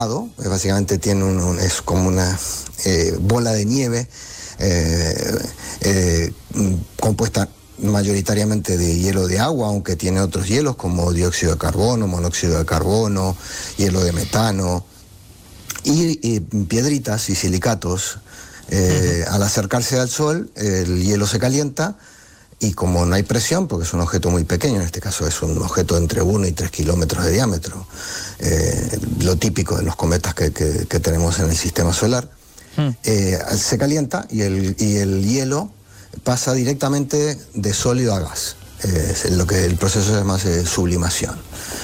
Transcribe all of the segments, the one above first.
básicamente tiene es como una bola de nieve compuesta mayoritariamente de hielo de agua, aunque tiene otros hielos como dióxido de carbono, monóxido de carbono, hielo de metano y piedritas y silicatos. Al acercarse al Sol, el hielo se calienta y como no hay presión, porque es un objeto muy pequeño, en este caso es un objeto entre 1 y 3 kilómetros de diámetro, lo típico de los cometas que tenemos en el sistema solar, se calienta y el hielo pasa directamente de sólido a gas. Lo que el proceso se llama sublimación.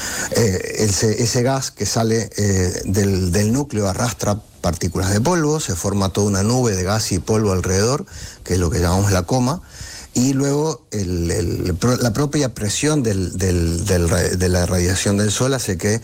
Ese gas que sale del núcleo arrastra partículas de polvo, se forma toda una nube de gas y polvo alrededor, que es lo que llamamos la coma, y luego la propia presión de la radiación del Sol hace que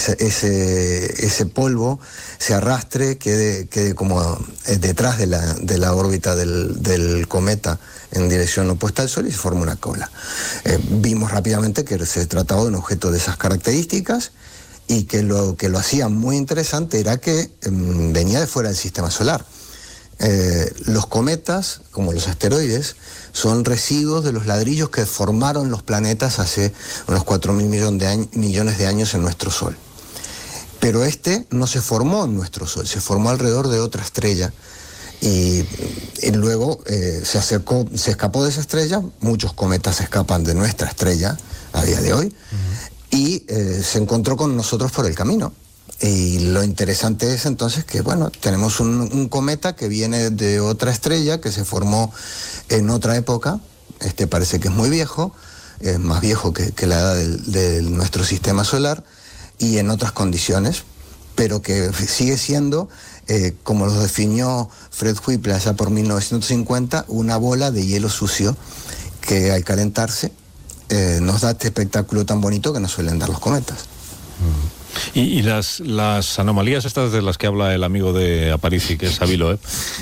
ese polvo se arrastre, quede como detrás de la órbita del cometa en dirección opuesta al Sol y se forma una cola. Vimos rápidamente que se trataba de un objeto de esas características y que lo hacía muy interesante era que venía de fuera del sistema solar. Los cometas, como los asteroides, son residuos de los ladrillos que formaron los planetas hace unos 4.000 millones de años en nuestro Sol. Pero este no se formó en nuestro Sol, se formó alrededor de otra estrella y luego se escapó de esa estrella. Muchos cometas escapan de nuestra estrella a día de hoy y se encontró con nosotros por el camino. Y lo interesante es entonces que, bueno, tenemos un cometa que viene de otra estrella que se formó en otra época. Parece que es muy viejo, es más viejo que la edad de nuestro sistema solar y en otras condiciones, pero que sigue siendo, como lo definió Fred Whipple allá por 1950, una bola de hielo sucio que al calentarse nos da este espectáculo tan bonito que nos suelen dar los cometas. Y las anomalías estas de las que habla el amigo de Aparici, que es Avi Loeb,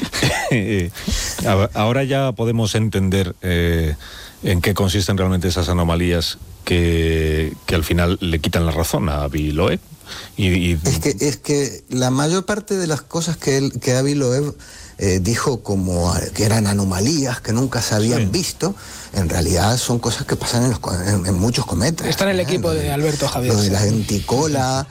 ahora ya podemos entender en qué consisten realmente esas anomalías que al final le quitan la razón a Avi Loeb. Es que la mayor parte de las cosas que Avi Loeb dijo como que eran anomalías que nunca se habían visto, en realidad son cosas que pasan en muchos cometas. Está en el equipo de Alberto Javier. Lo de la lenticola,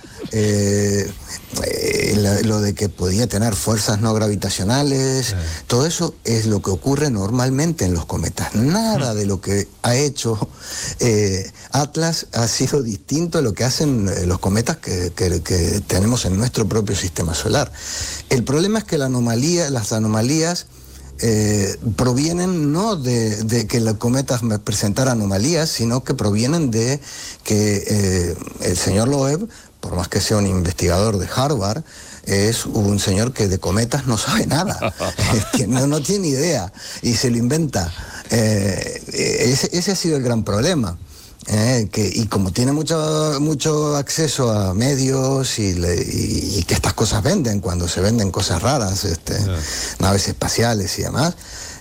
lo de que podía tener fuerzas no gravitacionales, todo eso es lo que ocurre normalmente en los cometas. Nada de lo que ha hecho Atlas ha sido distinto a lo que hacen los cometas que tenemos en nuestro propio sistema solar. El problema es que las anomalías provienen no de que los cometas presentaran anomalías, sino que provienen de que el señor Loeb, por más que sea un investigador de Harvard, es un señor que de cometas no sabe nada, que no tiene idea y se lo inventa. Ese ha sido el gran problema. Y como tiene mucho acceso a medios y que estas cosas venden, cuando se venden cosas raras, naves espaciales y demás,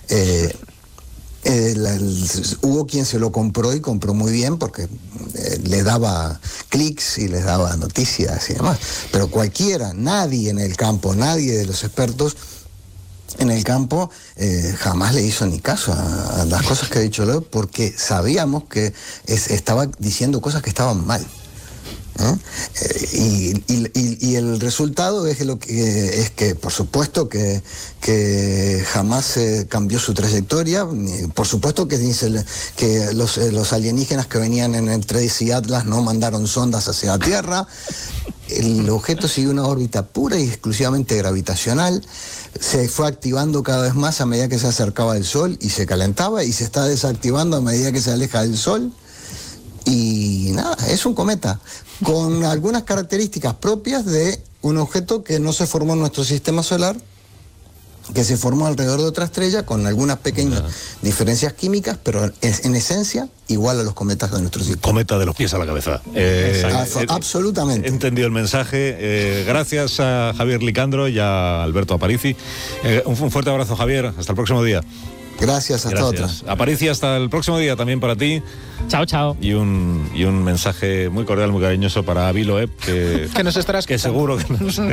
hubo quien se lo compró y compró muy bien porque le daba clics y les daba noticias y demás, pero nadie en el campo, nadie de los expertos en el campo jamás le hizo ni caso a las cosas que ha dicho Loeb, porque sabíamos que estaba diciendo cosas que estaban mal. Y el resultado es que por supuesto que jamás cambió su trayectoria. Por supuesto que dice que los alienígenas que venían en el Trace y Atlas no mandaron sondas hacia la Tierra. El objeto siguió una órbita pura y exclusivamente gravitacional. Se fue activando cada vez más a medida que se acercaba al Sol y se calentaba, y se está desactivando a medida que se aleja del Sol. Y nada, es un cometa con algunas características propias de un objeto que no se formó en nuestro sistema solar, que se formó alrededor de otra estrella con algunas pequeñas diferencias químicas, pero en esencia igual a los cometas de nuestro sistema. Cometa de los pies a la cabeza. Absolutamente. He entendido el mensaje. Gracias a Javier Licandro y a Alberto Aparici. Un fuerte abrazo, Javier. Hasta el próximo día. Gracias, hasta otra. Aparicia, hasta el próximo día también para ti. Chao, chao. Y un mensaje muy cordial, muy cariñoso para Avi Loeb, que nos estarás que seguro que nos